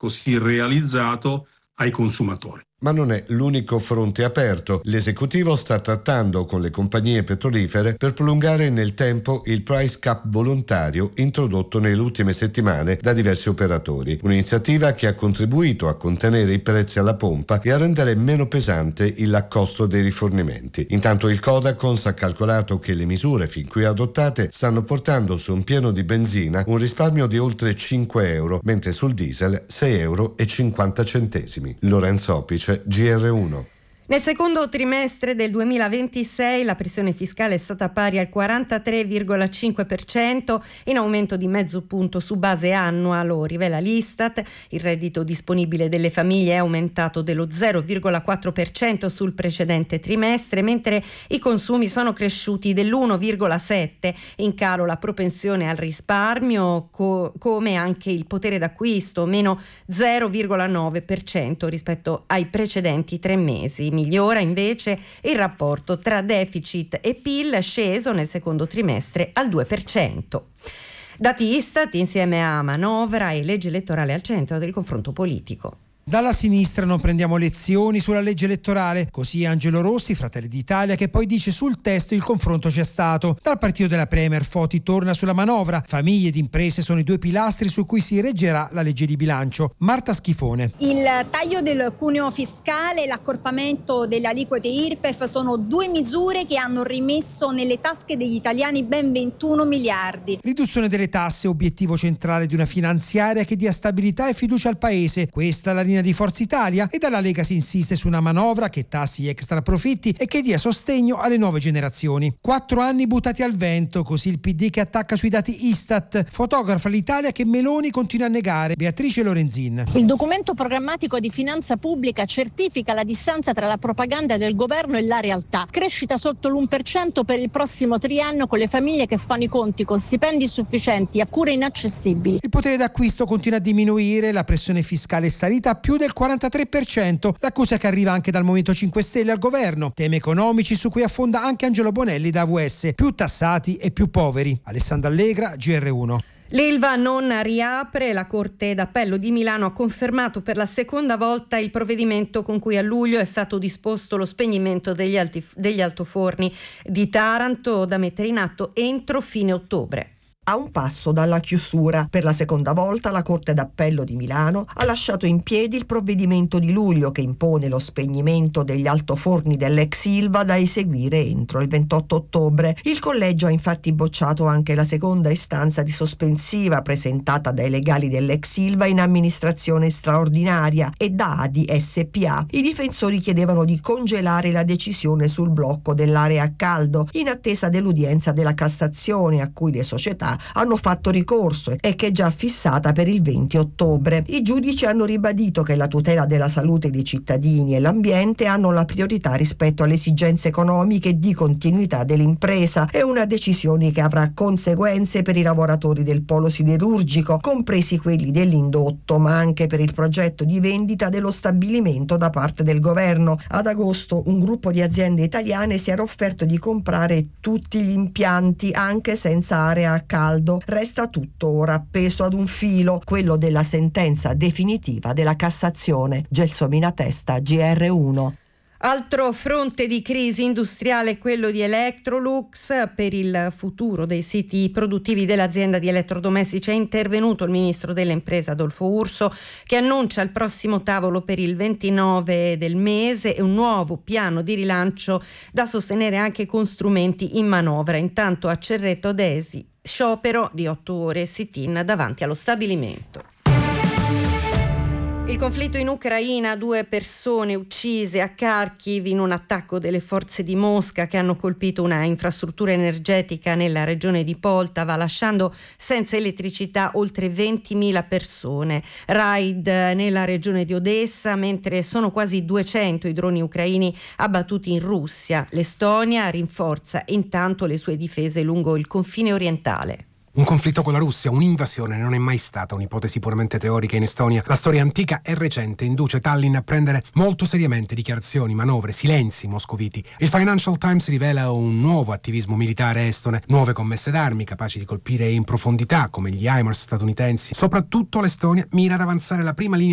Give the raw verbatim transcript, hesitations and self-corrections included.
così realizzato ai consumatori. Ma non è l'unico fronte aperto. L'esecutivo sta trattando con le compagnie petrolifere per prolungare nel tempo il price cap volontario introdotto nelle ultime settimane da diversi operatori. Un'iniziativa che ha contribuito a contenere i prezzi alla pompa e a rendere meno pesante il costo dei rifornimenti. Intanto il Codacons ha calcolato che le misure fin qui adottate stanno portando su un pieno di benzina un risparmio di oltre cinque euro, mentre sul diesel sei euro e cinquanta centesimi. Lorenzo Opice, G R uno. Nel secondo trimestre del duemilaventisei la pressione fiscale è stata pari al quarantatré virgola cinque per cento, in aumento di mezzo punto su base annua, lo rivela l'Istat. Il reddito disponibile delle famiglie è aumentato dello zero virgola quattro per cento sul precedente trimestre, mentre i consumi sono cresciuti dell'uno virgola sette per cento. In calo la propensione al risparmio, co- come anche il potere d'acquisto, meno zero virgola nove per cento rispetto ai precedenti tre mesi. Migliora invece il rapporto tra deficit e P I L, sceso nel secondo trimestre al due per cento. Dati Istat insieme a manovra e legge elettorale al centro del confronto politico. Dalla sinistra non prendiamo lezioni sulla legge elettorale, così Angelo Rossi, Fratelli d'Italia, che poi dice sul testo il confronto c'è stato. Dal partito della Premier Foti torna sulla manovra. Famiglie ed imprese sono i due pilastri su cui si reggerà la legge di bilancio. Marta Schifone. Il taglio del cuneo fiscale e l'accorpamento delle aliquote I R P E F sono due misure che hanno rimesso nelle tasche degli italiani ben ventuno miliardi. Riduzione delle tasse, obiettivo centrale di una finanziaria che dia stabilità e fiducia al Paese. Questa è la linea di Forza Italia, e dalla Lega si insiste su una manovra che tassi gli extra profitti e che dia sostegno alle nuove generazioni. Quattro anni buttati al vento, così il P D che attacca sui dati Istat, fotografa l'Italia che Meloni continua a negare. Beatrice Lorenzin. Il documento programmatico di finanza pubblica certifica la distanza tra la propaganda del governo e la realtà. Crescita sotto l'uno per cento per il prossimo triennio, con le famiglie che fanno i conti con stipendi insufficienti a cure inaccessibili. Il potere d'acquisto continua a diminuire, la pressione fiscale è salita a più del quarantatré per cento, l'accusa che arriva anche dal Movimento cinque Stelle al governo. Temi economici su cui affonda anche Angelo Bonelli da A V S, più tassati e più poveri. Alessandra Allegra, G R uno. L'Ilva non riapre. La Corte d'Appello di Milano ha confermato per la seconda volta il provvedimento con cui a luglio è stato disposto lo spegnimento degli, alti, degli altoforni di Taranto, da mettere in atto entro fine ottobre. A un passo dalla chiusura, per la seconda volta la Corte d'Appello di Milano ha lasciato in piedi il provvedimento di luglio che impone lo spegnimento degli altoforni dell'ex Ilva da eseguire entro il ventotto ottobre. Il collegio ha infatti bocciato anche la seconda istanza di sospensiva presentata dai legali dell'ex Ilva in amministrazione straordinaria e da A D I S P A. I difensori chiedevano di congelare la decisione sul blocco dell'area a caldo in attesa dell'udienza della Cassazione, a cui le società hanno fatto ricorso e che è già fissata per il venti ottobre. I giudici hanno ribadito che la tutela della salute dei cittadini e l'ambiente hanno la priorità rispetto alle esigenze economiche e di continuità dell'impresa. È una decisione che avrà conseguenze per i lavoratori del polo siderurgico, compresi quelli dell'indotto, ma anche per il progetto di vendita dello stabilimento da parte del governo. Ad agosto un gruppo di aziende italiane si era offerto di comprare tutti gli impianti anche senza area a caldo. Resta tutto ora appeso ad un filo, quello della sentenza definitiva della Cassazione. Gelsomina Testa, G R uno. Altro fronte di crisi industriale è quello di Electrolux. Per il futuro dei siti produttivi dell'azienda di elettrodomestici è intervenuto il ministro delle imprese Adolfo Urso, che annuncia il prossimo tavolo per il ventinove del mese e un nuovo piano di rilancio da sostenere anche con strumenti in manovra. Intanto a Cerreto Desi, sciopero di otto ore, sit-in davanti allo stabilimento. Il conflitto in Ucraina, due persone uccise a Kharkiv in un attacco delle forze di Mosca che hanno colpito una infrastruttura energetica nella regione di Poltava, lasciando senza elettricità oltre ventimila persone. Raid nella regione di Odessa, mentre sono quasi duecento i droni ucraini abbattuti in Russia. L'Estonia rinforza intanto le sue difese lungo il confine orientale. Un conflitto con la Russia, un'invasione, non è mai stata un'ipotesi puramente teorica in Estonia. La storia antica e recente induce Tallinn a prendere molto seriamente dichiarazioni, manovre, silenzi moscoviti. Il Financial Times rivela un nuovo attivismo militare estone, nuove commesse d'armi capaci di colpire in profondità come gli HIMARS statunitensi. Soprattutto l'Estonia mira ad avanzare la prima linea